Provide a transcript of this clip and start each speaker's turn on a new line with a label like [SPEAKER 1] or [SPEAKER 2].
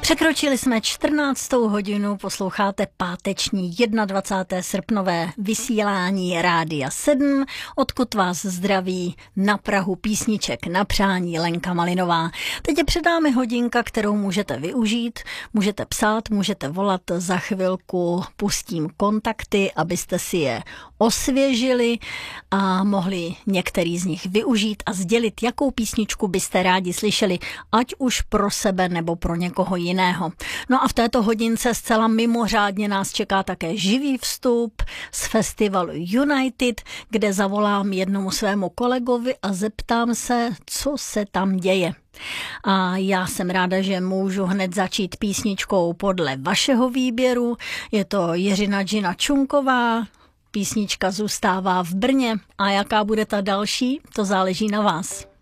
[SPEAKER 1] Překročili jsme 14. hodinu, posloucháte páteční 21. srpnové vysílání Rádia 7, odkud vás zdraví na prahu písniček na přání Lenka Malinová. Teď je před námi hodinka, kterou můžete využít, můžete psát, můžete volat, za chvilku pustím kontakty, abyste si je osvěžili a mohli některý z nich využít a sdělit, jakou písničku byste rádi slyšeli, ať už pro sebe nebo pro někoho jiného. No a v této hodince zcela mimořádně nás čeká také živý vstup z festivalu United, kde zavolám jednomu svému kolegovi a zeptám se, co se tam děje. A já jsem ráda, že můžu hned začít písničkou podle vašeho výběru. Je to Jiřina Gina Čunková, písnička Zůstává v Brně. A jaká bude ta další, to záleží na vás.